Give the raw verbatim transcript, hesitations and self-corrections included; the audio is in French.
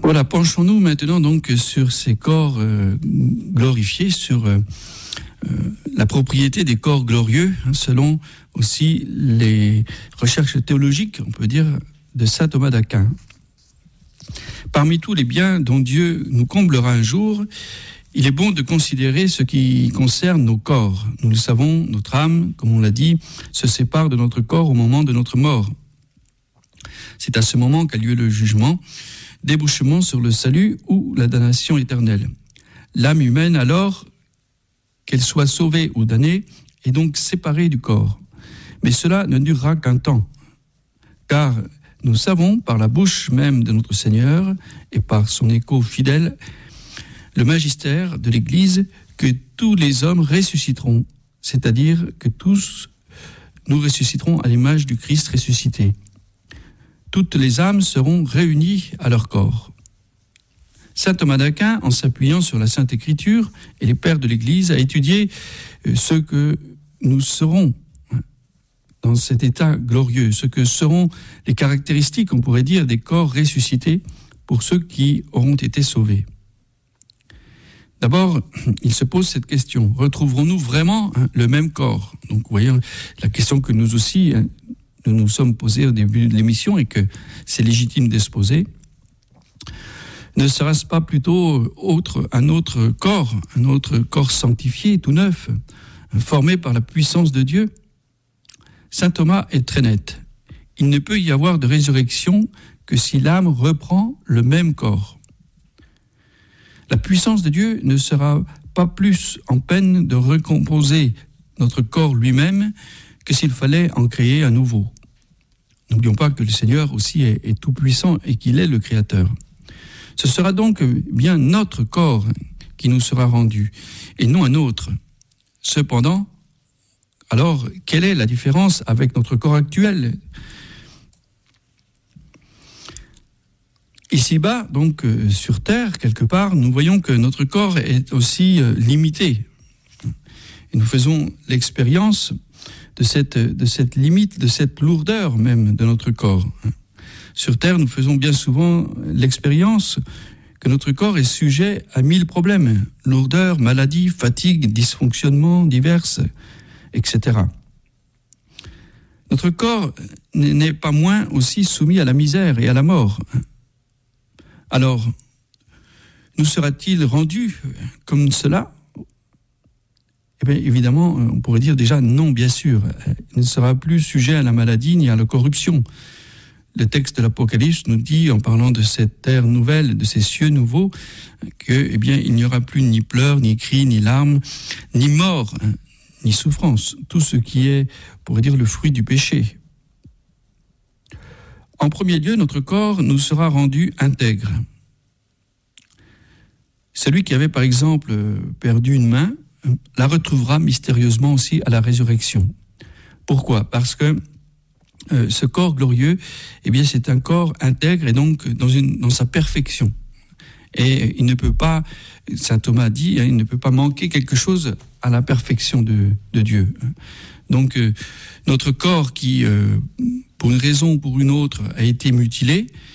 Voilà, penchons-nous maintenant donc sur ces corps euh, glorifiés, sur euh, euh, la propriété des corps glorieux, hein, selon aussi les recherches théologiques, on peut dire, de saint Thomas d'Aquin. Parmi tous les biens dont Dieu nous comblera un jour, il est bon de considérer ce qui concerne nos corps. Nous le savons, notre âme, comme on l'a dit, se sépare de notre corps au moment de notre mort. C'est à ce moment qu'a lieu le jugement, débouchement sur le salut ou la damnation éternelle. L'âme humaine, alors, qu'elle soit sauvée ou damnée, est donc séparée du corps. Mais cela ne durera qu'un temps, car nous savons par la bouche même de notre Seigneur et par son écho fidèle, le magistère de l'Église, que tous les hommes ressusciteront, c'est-à-dire que tous nous ressusciterons à l'image du Christ ressuscité. Toutes les âmes seront réunies à leur corps. Saint Thomas d'Aquin, en s'appuyant sur la Sainte Écriture et les pères de l'Église, a étudié ce que nous serons dans cet état glorieux, ce que seront les caractéristiques, on pourrait dire, des corps ressuscités pour ceux qui auront été sauvés. D'abord, il se pose cette question, retrouverons-nous vraiment hein, le même corps ? Donc, vous voyez, la question que nous aussi, hein, nous nous sommes posés au début de l'émission et que c'est légitime de se poser. Ne sera-ce pas plutôt autre, un autre corps, un autre corps sanctifié, tout neuf, formé par la puissance de Dieu ? Saint Thomas est très net. Il ne peut y avoir de résurrection que si l'âme reprend le même corps. La puissance de Dieu ne sera pas plus en peine de recomposer notre corps lui-même que s'il fallait en créer un nouveau. N'oublions pas que le Seigneur aussi est, est tout-puissant et qu'il est le Créateur. Ce sera donc bien notre corps qui nous sera rendu, et non un autre. Cependant, alors, quelle est la différence avec notre corps actuel ? Ici-bas, donc euh, sur Terre, quelque part, nous voyons que notre corps est aussi euh, limité. Et nous faisons l'expérience de cette, de cette limite, de cette lourdeur même de notre corps. Sur Terre, nous faisons bien souvent l'expérience que notre corps est sujet à mille problèmes. Lourdeur, maladie, fatigue, dysfonctionnements divers, et cetera. Notre corps n'est pas moins aussi soumis à la misère et à la mort. Alors, nous sera-t-il rendu comme cela ? Eh bien, évidemment, on pourrait dire déjà non, bien sûr. Il ne sera plus sujet à la maladie ni à la corruption. Le texte de l'Apocalypse nous dit, en parlant de cette terre nouvelle, de ces cieux nouveaux, que, eh bien, il n'y aura plus ni pleurs, ni cris, ni larmes, ni mort, ni souffrance. Tout ce qui est, on pourrait dire, le fruit du péché. En premier lieu, notre corps nous sera rendu intègre. Celui qui avait, par exemple, perdu une main, la retrouvera mystérieusement aussi à la résurrection. Pourquoi ? Parce que euh, ce corps glorieux, eh bien, c'est un corps intègre et donc dans, une, dans sa perfection. Et il ne peut pas, saint Thomas dit, hein, il ne peut pas manquer quelque chose à la perfection de, de Dieu. Donc, euh, notre corps qui, euh, pour une raison ou pour une autre, a été mutilé,